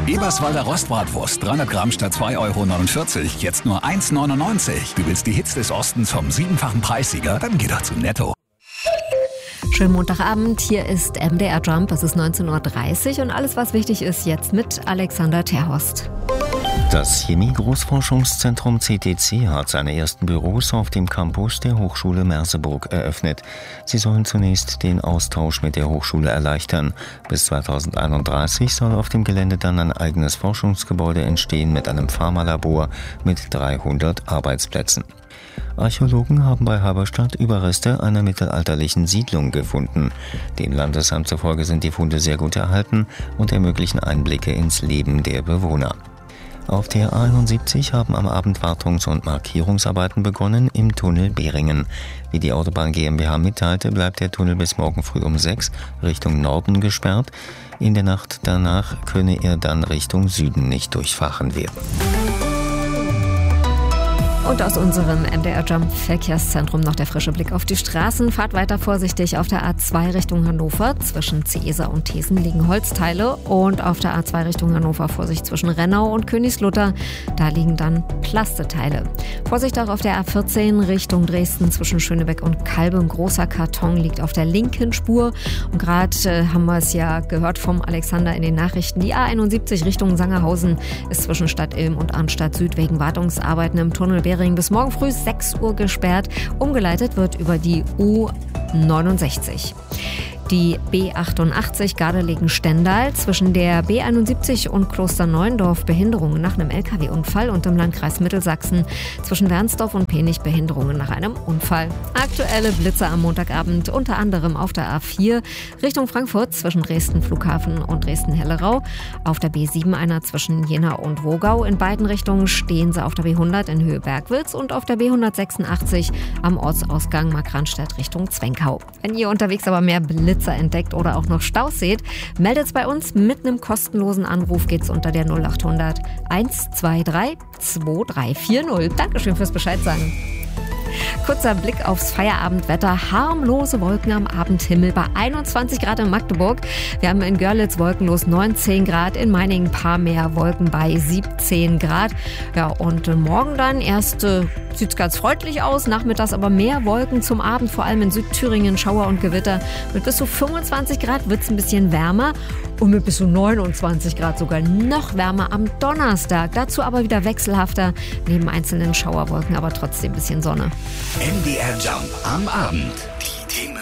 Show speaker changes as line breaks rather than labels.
Eberswalder Rostbratwurst, 300 Gramm statt 2,49 €, jetzt nur 1,99 €. Du willst die Hits des Ostens vom 7-fachen Preissieger? Dann geh doch zu Netto.
Schönen Montagabend, hier ist MDR Jump, es ist 19:30 Uhr und alles, was wichtig ist, jetzt mit Alexander Terhorst.
Das Chemie-Großforschungszentrum CTC hat seine ersten Büros auf dem Campus der Hochschule Merseburg eröffnet. Sie sollen zunächst den Austausch mit der Hochschule erleichtern. Bis 2031 soll auf dem Gelände dann ein eigenes Forschungsgebäude entstehen mit einem Pharmalabor mit 300 Arbeitsplätzen. Archäologen haben bei Halberstadt Überreste einer mittelalterlichen Siedlung gefunden. Dem Landesamt zufolge sind die Funde sehr gut erhalten und ermöglichen Einblicke ins Leben der Bewohner. Auf der A71 haben am Abend Wartungs- und Markierungsarbeiten begonnen im Tunnel Beringen. Wie die Autobahn GmbH mitteilte, bleibt der Tunnel bis morgen früh um 6 Richtung Norden gesperrt. In der Nacht danach könne er dann Richtung Süden nicht durchfahren werden.
Und aus unserem MDR Jump Verkehrszentrum noch der frische Blick auf die Straßen. Fahrt weiter vorsichtig auf der A2 Richtung Hannover. Zwischen Ceesa und Thesen liegen Holzteile. Und auf der A2 Richtung Hannover Vorsicht zwischen Rennau und Königslutter. Da liegen dann Plasteteile. Vorsicht auch auf der A14 Richtung Dresden zwischen Schönebeck und Kalbe. Ein großer Karton liegt auf der linken Spur. Und gerade haben wir es ja gehört vom Alexander in den Nachrichten. Die A71 Richtung Sangerhausen ist zwischen Stadt Ilm und Arnstadt Süd wegen Wartungsarbeiten im Tunnel Bering bis morgen früh 6 Uhr gesperrt. Umgeleitet wird über die U69. Die B88 Gardelegen-Stendal zwischen der B71 und Klosterneuendorf Behinderungen nach einem LKW-Unfall und im Landkreis Mittelsachsen zwischen Wernsdorf und Penich Behinderungen nach einem Unfall. Aktuelle Blitze am Montagabend unter anderem auf der A4 Richtung Frankfurt zwischen Dresden Flughafen und Dresden-Hellerau. Auf der B7 einer zwischen Jena und Wogau. In beiden Richtungen stehen sie auf der B100 in Höhe Bergwitz und auf der B186 am Ortsausgang Markranstädt Richtung Zwenkau. Wenn ihr unterwegs aber mehr Blitze entdeckt oder auch noch Staus seht, meldet's bei uns. Mit einem kostenlosen Anruf geht's unter der 0800 123 2340. Dankeschön fürs Bescheid sagen. Kurzer Blick aufs Feierabendwetter. Harmlose Wolken am Abendhimmel bei 21 Grad in Magdeburg. Wir haben in Görlitz wolkenlos 19 Grad, in Meiningen ein paar mehr Wolken bei 17 Grad. Ja, und morgen dann sieht's ganz freundlich aus, nachmittags aber mehr Wolken zum Abend, vor allem in Südthüringen Schauer und Gewitter. Mit bis zu 25 Grad wird's ein bisschen wärmer und mit bis zu 29 Grad sogar noch wärmer am Donnerstag. Dazu aber wieder wechselhafter, neben einzelnen Schauerwolken, aber trotzdem ein bisschen Sonne.
MDR Jump am Abend. Die Themen